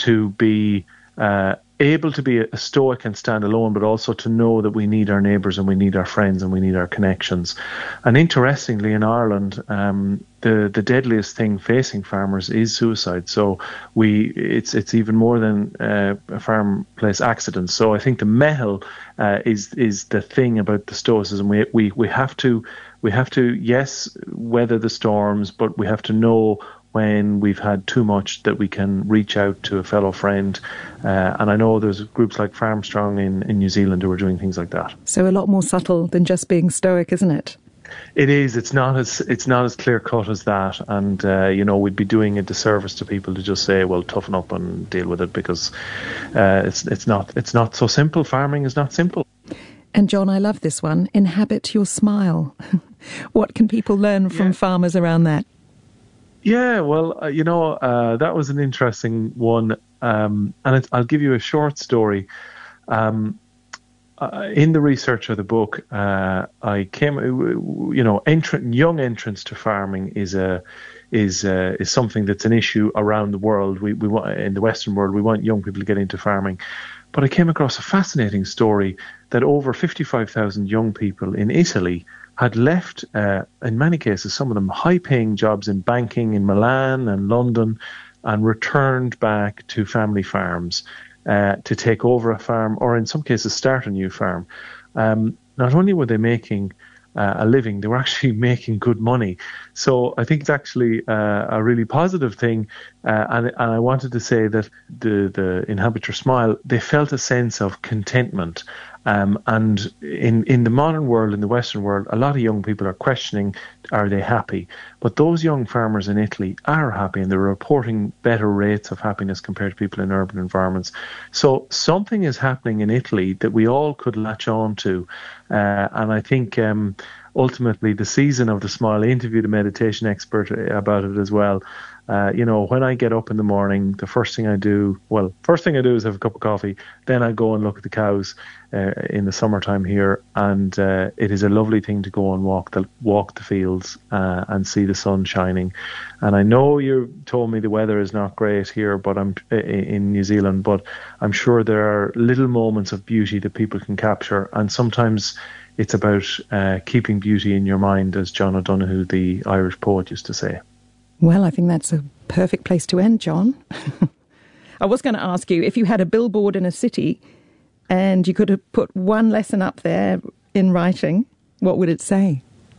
to be able to be a stoic and stand alone, but also to know that we need our neighbours and we need our friends and we need our connections. And interestingly, in Ireland, the deadliest thing facing farmers is suicide. So it's even more than a farm place accident. So I think the mehel is the thing about the stoicism. We have to yes, weather the storms, but we have to know when we've had too much that we can reach out to a fellow friend. And I know there's groups like Farmstrong in New Zealand who are doing things like that. So a lot more subtle than just being stoic, isn't it? It is. It's not as clear cut as that. And, we'd be doing a disservice to people to just say, well, toughen up and deal with it, because it's not so simple. Farming is not simple. And John, I love this one. Inhabit your smile. What can people learn from farmers around that? Yeah, well, that was an interesting one. And I'll give you a short story. In the research of the book, I came, young entrance to farming is something that's an issue around the world. We want, in the Western world, we want young people to get into farming. But I came across a fascinating story that over 55,000 young people in Italy had left, in many cases, some of them high-paying jobs in banking in Milan and London, and returned back to family farms to take over a farm, or in some cases start a new farm. Not only were they making a living, they were actually making good money. So I think it's actually a really positive thing. And I wanted to say that the Inhabit Your Smile, they felt a sense of contentment. And in the modern world, in the Western world, a lot of young people are questioning, are they happy? But those young farmers in Italy are happy, and they're reporting better rates of happiness compared to people in urban environments. So something is happening in Italy that we all could latch on to. And I think ultimately the season of the smile, I interviewed a meditation expert about it as well. When I get up in the morning, the first thing I do is have a cup of coffee. Then I go and look at the cows in the summertime here, and it is a lovely thing to go and walk the fields and see the sun shining. And I know you told me the weather is not great here, but I'm in New Zealand. But I'm sure there are little moments of beauty that people can capture, and sometimes it's about keeping beauty in your mind, as John O'Donoghue, the Irish poet, used to say. Well, I think that's a perfect place to end, John. I was going to ask you, if you had a billboard in a city and you could have put one lesson up there in writing, what would it say?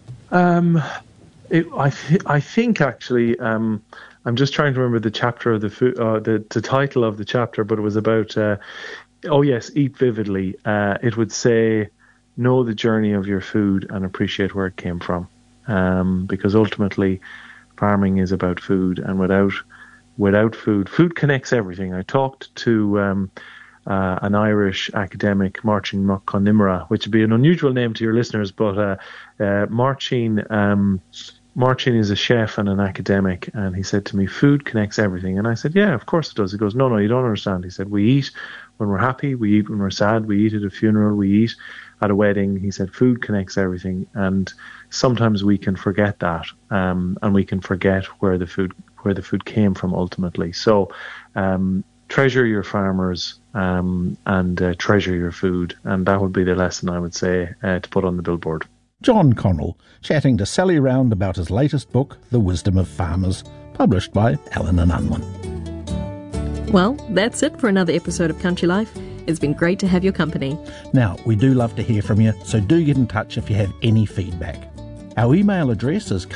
I think actually, I'm just trying to remember the chapter of the title of the chapter, but it was about, eat vividly. It would say, know the journey of your food and appreciate where it came from. Because ultimately, farming is about food, and without food connects everything. I talked to an Irish academic, Marcin McConnimara, which would be an unusual name to your listeners, but Marcin is a chef and an academic, and he said to me, food connects everything. And I said, yeah, of course it does. He goes, no, you don't understand. He said, we eat when we're happy, we eat when we're sad, we eat at a funeral, we eat at a wedding. He said, food connects everything. And sometimes we can forget that, and we can forget where the food came from ultimately. So treasure your farmers and treasure your food. And that would be the lesson I would say to put on the billboard. John Connell chatting to Sally Round about his latest book, The Wisdom of Farmers, published by Allen & Unwin. Well, that's it for another episode of Country Life. It's been great to have your company. Now, we do love to hear from you, so do get in touch if you have any feedback. Our email address is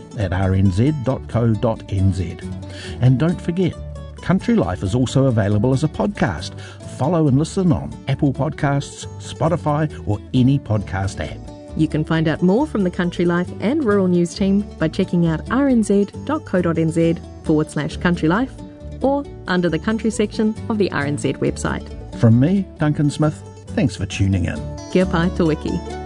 country@rnz.co.nz. And don't forget, Country Life is also available as a podcast. Follow and listen on Apple Podcasts, Spotify, or any podcast app. You can find out more from the Country Life and Rural News team by checking out rnz.co.nz/Country Life or under the Country section of the RNZ website. From me, Duncan Smith, thanks for tuning in. Kia pai te wiki.